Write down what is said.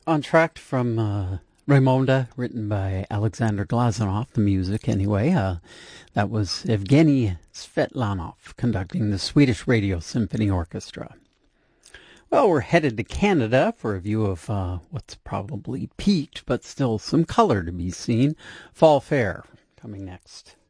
Entr'acte from Raymonda, written by Alexander Glazunov, the music anyway. That was Evgeny Svetlanov conducting the Swedish Radio Symphony Orchestra. Well, we're headed to Canada for a view of what's probably peaked, but still some color to be seen. Fall Fair coming next.